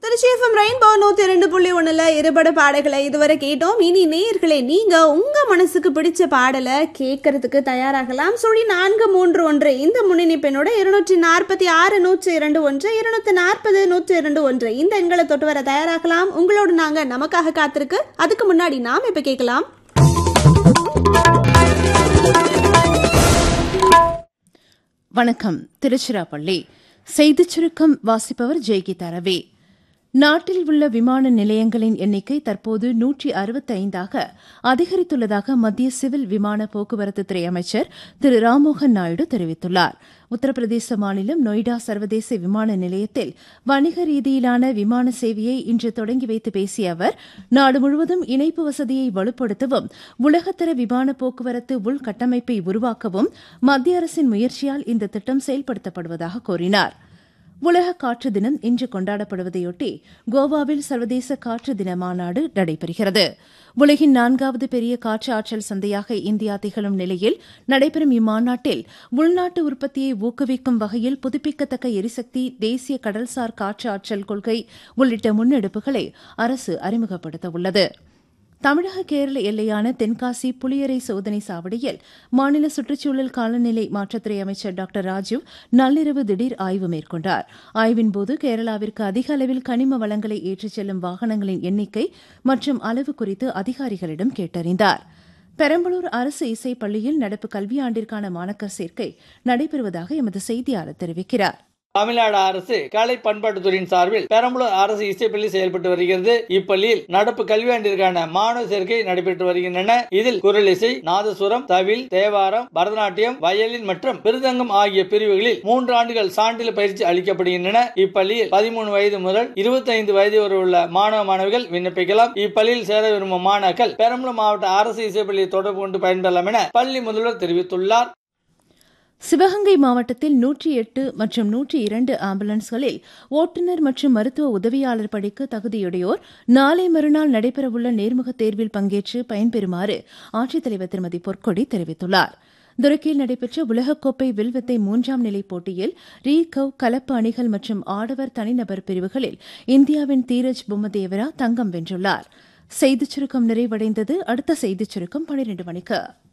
Trichy FM rainbow 102.1 இருபட பாடல்களை இதுவரை கேட்டோம். இனி நேயர்களே, நீங்க உங்க மனசுக்கு பிடிச்ச பாடலை கேட்கறதுக்கு தயாராகலாம். 431 இந்த முன்னிணைப்பெண்ணோட 246 102 240 102 இந்த எண்களை தொட்டு வர தயாராகலாம். உங்களோடு நாங்க நமக்காக காத்திருக்கு. அதுக்கு முன்னாடி நாம் இப்ப கேட்கலாம். வணக்கம். திருச்சிராப்பள்ளி செய்திச் சுருக்கம் வாசிப்பவர் ஜெய்கீதா ரவி. நாட்டில் உள்ள விமான நிலையங்களின் எண்ணிக்கை தற்போது 165ஆக அதிகரித்துள்ளதாக மத்திய சிவில் விமான போக்குவரத்து துறை அமைச்சர் திரு ராம்மோகன் நாயுடு தெரிவித்துள்ளார். உத்தரப்பிரதேச மாநிலம் நொய்டா சர்வதேச விமான நிலையத்தில் வணிக ரீதியிலான விமான சேவையை இன்று தொடங்கி வைத்து பேசிய அவர், நாடு முழுவதும் இணைப்பு வசதியை வலுப்படுத்தவும் உலகத்தர விமான போக்குவரத்து உள்கட்டமைப்பை உருவாக்கவும் மத்திய அரசின் முயற்சியால் இந்த திட்டம் செயல்படுத்தப்படுவதாக கூறினார். உலக காற்று தினம் இன்று கொண்டாடப்படுவதையொட்டி கோவாவில் சர்வதேச காற்று தின மாநாடு நடைபெறுகிறது. உலகின் 4வது பெரிய காற்று ஆற்றல் சந்தையாக இந்தியா திகழும் நிலையில் நடைபெறும் இம்மாநாட்டில் உள்நாட்டு உற்பத்தியை ஊக்குவிக்கும் வகையில் புதுப்பிக்கத்தக்க எரிசக்தி, தேசிய கடல்சார் காற்று ஆற்றல் கொள்கை உள்ளிட்ட முன்னெடுப்புகளை அரசு அறிமுகப்படுத்த உள்ளது. தமிழக கேரள எல்லையான தென்காசி புலியரை சோதனை சாவடியில் மாநில சுற்றுச்சூழல் காலநிலை மாற்றத்துறை அமைச்சர் டாக்டர் ராஜீவ் நள்ளிரவு திடீர் ஆய்வு மேற்கொண்டார். ஆய்வின்போது கேரளாவிற்கு அதிக அளவில் கனிம வளங்களை ஏற்றிச் செல்லும் வாகனங்களின் எண்ணிக்கை மற்றும் அளவு குறித்து அதிகாரிகளிடம் கேட்டறிந்தார். பெரம்பலூர் அரசு இசைப் பள்ளியில் நடப்பு கல்வியாண்டிற்கான மாணக்கர் சேர்க்கை நடைபெறுவதாக எமது செய்தியாளர் தெரிவிக்கிறார். தமிழ்நாடு அரசு கலை பண்பாட்டுத்துறையின் சார்பில் பெரம்பலூர் அரசு இசைப்பள்ளி செயல்பட்டு வருகிறது. இப்பள்ளியில் நடப்பு கல்வியாண்டிற்கான மாணவர் சேர்க்கை நடைபெற்று வருகின்றன. இதில் குரல் இசை, நாதசுரம், தவில், தேவாரம், பரதநாட்டியம், வயலின் மற்றும் மிருதங்கம் ஆகிய பிரிவுகளில் 3 ஆண்டுகள் சான்றிதழ் பயிற்சி அளிக்கப்படுகின்றன. இப்பள்ளியில் 13 வயது முதல் 25 வயது வரை உள்ள மாணவ மாணவிகள் விண்ணப்பிக்கலாம். இப்பள்ளியில் சேர விரும்பும் மாணாக்கர் பெரம்பலூர் மாவட்ட அரசு இசைப்பள்ளியை தொடர்பு கொண்டு பயன்பெறலாம் என பள்ளி முதல்வர் தெரிவித்துள்ளார். சிவகங்கை மாவட்டத்தில் 108 மற்றும் 102 ஆம்புலன்ஸ்களில் ஓட்டுநர் மற்றும் மருத்துவ உதவியாளர் பணிக்கு தகுதியுடையோர் நாளை மறுநாள் நடைபெறவுள்ள நேர்முகத் தேர்வில் பங்கேற்று பயன்பெறுமாறு ஆட்சித்தலைவர் திருமதி பொற்கொடி தெரிவித்துள்ளார். துருக்கியில் நடைபெற்ற உலகக்கோப்பை வில்வித்தை 3ஆம் நிலை போட்டியில் ரீகவ் கலப்பு அணிகள் மற்றும் ஆடவர் தனிநபர் பிரிவுகளில் இந்தியாவின் தீரஜ் பொம்மதேவரா தங்கம் வென்றுள்ளார். செய்திச் சுருக்கம் நிறைவடைந்தது. அடுத்த செய்திச் சுருக்கம் 12 மணிக்கு.